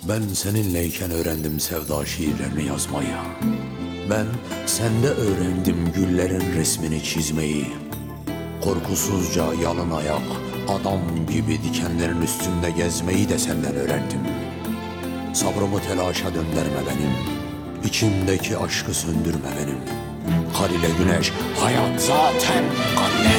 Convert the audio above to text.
Ben seninleyken öğrendim sevda şiirlerini yazmayı. Ben sende öğrendim güllerin resmini çizmeyi. Korkusuzca yalın ayak, adam gibi dikenlerin üstünde gezmeyi de senden öğrendim. Sabrımı telaşa döndürme benim, İçimdeki aşkı söndürme benim. Kar ile güneş, hayat zaten kar ile.